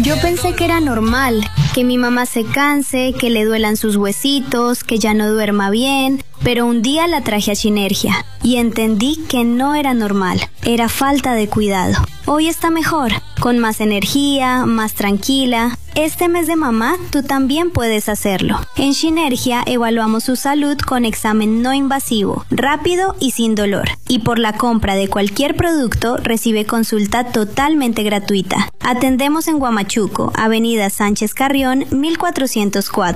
Yo pensé que era normal, que mi mamá se canse, que le duelan sus huesitos, que ya no duerma bien, pero un día la traje a Sinergia y entendí que no era normal, era falta de cuidado. Hoy está mejor, con más energía, más tranquila. Este mes de mamá tú también puedes hacerlo. En Sinergia evaluamos su salud con examen no invasivo, rápido y sin dolor. Y por la compra de cualquier producto recibe consulta totalmente gratuita. Atendemos en Huamachuco, Avenida Sánchez Carrión, 1404.